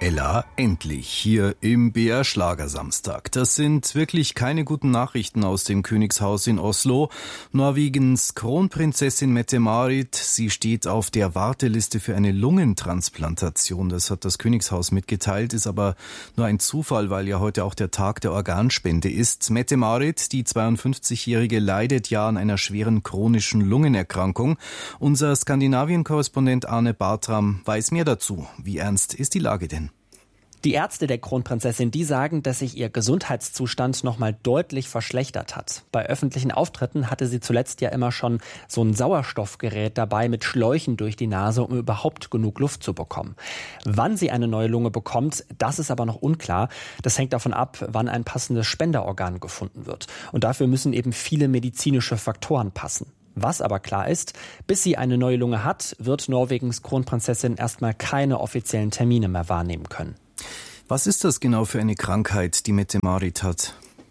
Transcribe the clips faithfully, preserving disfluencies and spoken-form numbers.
Ella, endlich hier im B R Schlagersamstag. Das sind wirklich keine guten Nachrichten aus dem Königshaus in Oslo. Norwegens Kronprinzessin Mette-Marit, sie steht auf der Warteliste für eine Lungentransplantation. Das hat das Königshaus mitgeteilt, ist aber nur ein Zufall, weil ja heute auch der Tag der Organspende ist. Mette-Marit, die zweiundfünfzigjährige, leidet ja an einer schweren chronischen Lungenerkrankung. Unser Skandinavien-Korrespondent Arne Bartram weiß mehr dazu. Wie ernst ist die Lage denn? Die Ärzte der Kronprinzessin, die sagen, dass sich ihr Gesundheitszustand noch mal deutlich verschlechtert hat. Bei öffentlichen Auftritten hatte sie zuletzt ja immer schon so ein Sauerstoffgerät dabei mit Schläuchen durch die Nase, um überhaupt genug Luft zu bekommen. Wann sie eine neue Lunge bekommt, das ist aber noch unklar. Das hängt davon ab, wann ein passendes Spenderorgan gefunden wird. Und dafür müssen eben viele medizinische Faktoren passen. Was aber klar ist, bis sie eine neue Lunge hat, wird Norwegens Kronprinzessin erstmal keine offiziellen Termine mehr wahrnehmen können. Was ist das genau für eine Krankheit, die Mette-Marit hat?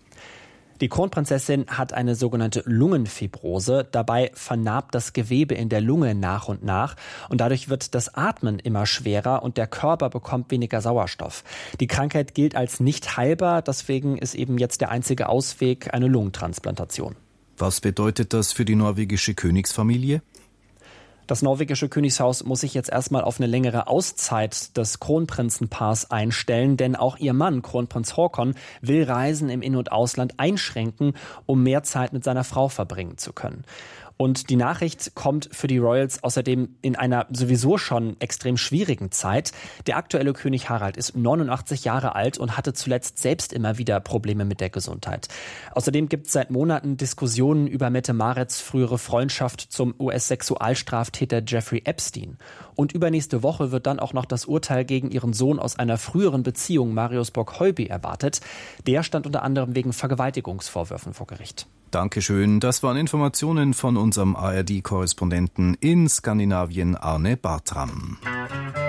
Die Kronprinzessin hat eine sogenannte Lungenfibrose. Dabei vernarbt das Gewebe in der Lunge nach und nach und dadurch wird das Atmen immer schwerer und der Körper bekommt weniger Sauerstoff. Die Krankheit gilt als nicht heilbar, deswegen ist eben jetzt der einzige Ausweg eine Lungentransplantation. Was bedeutet das für die norwegische Königsfamilie? Das norwegische Königshaus muss sich jetzt erstmal auf eine längere Auszeit des Kronprinzenpaars einstellen, denn auch ihr Mann, Kronprinz Haakon, will Reisen im In- und Ausland einschränken, um mehr Zeit mit seiner Frau verbringen zu können. Und die Nachricht kommt für die Royals außerdem in einer sowieso schon extrem schwierigen Zeit. Der aktuelle König Harald ist neunundachtzig Jahre alt und hatte zuletzt selbst immer wieder Probleme mit der Gesundheit. Außerdem gibt es seit Monaten Diskussionen über Mette-Marits frühere Freundschaft zum U S-Sexualstraftäter Jeffrey Epstein. Und übernächste Woche wird dann auch noch das Urteil gegen ihren Sohn aus einer früheren Beziehung, Marius Borg-Heuby, erwartet. Der stand unter anderem wegen Vergewaltigungsvorwürfen vor Gericht. Dankeschön. Das waren Informationen von unserem A R D-Korrespondenten in Skandinavien, Arne Bartram.